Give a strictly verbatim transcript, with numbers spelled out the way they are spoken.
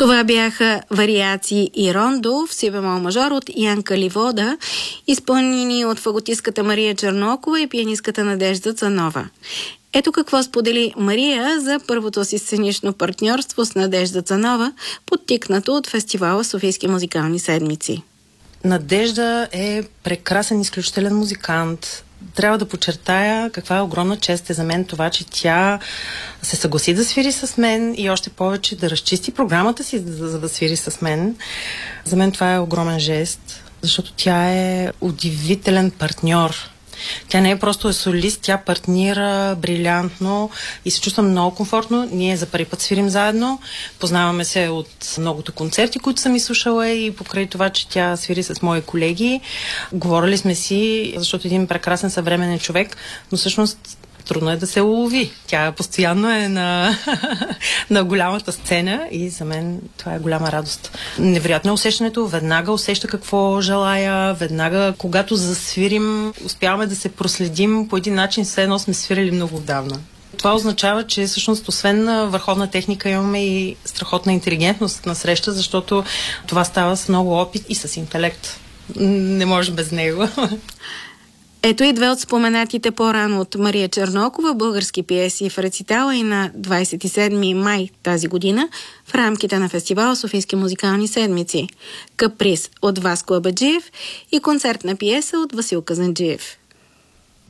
Това бяха вариации и рондо в си бемол мажор от Янка Ливода, изпълнени от фаготистката Мария Чернокова и пианистката Надежда Цанова. Ето какво сподели Мария за първото си сценично партньорство с Надежда Цанова, подтикнато от фестивала Софийски музикални седмици. Надежда е прекрасен, изключителен музикант. Трябва да подчертая каква е огромна чест е за мен това, че тя се съгласи да свири с мен и още повече да разчисти програмата си, за, за да свири с мен. За мен това е огромен жест, защото тя е удивителен партньор. Тя не е просто е солист, тя партнира брилянтно и се чувствам много комфортно. Ние за първи път свирим заедно. Познаваме се от многото концерти, които съм изслушала и покрай това, че тя свири с мои колеги. Говорили сме си, защото един прекрасен съвременен човек, но всъщност трудно е да се улови. Тя постоянно е на, на голямата сцена и за мен това е голяма радост. Невероятно е усещането, веднага усеща какво желая, веднага когато засвирим, успяваме да се проследим по един начин, все едно сме свирили много отдавна. Това означава, че всъщност освен на върховна техника имаме и страхотна интелигентност на среща, защото това става с много опит и с интелект. Не може без него. Ето и две от споменатите по-рано от Мария Чернокова български пиеси в рецитала и на двадесет и седми май тази година в рамките на фестивала Софийски музикални седмици. Каприз от Васко Абаджиев и концертна пиеса от Васил Казанджиев.